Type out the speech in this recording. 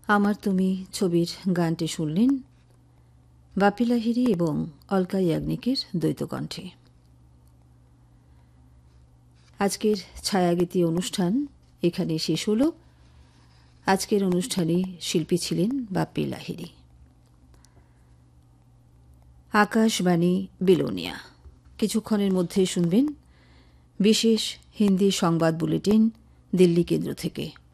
আমার তুমি ছবির গানটি শুনলেন বাপি লাহিড়ী এবং অলকা ইয়াগনিকের দ্বৈতকণ্ঠে। আজকের ছায়াগীতি অনুষ্ঠান এখানে শেষ হল। আজকের অনুষ্ঠানে শিল্পী ছিলেন বাপি লাহিড়ী। আকাশবাণী বিলোনিয়া। কিছুক্ষণের মধ্যে শুনবেন বিশেষ হিন্দি সংবাদ বুলেটিন দিল্লি কেন্দ্র থেকে।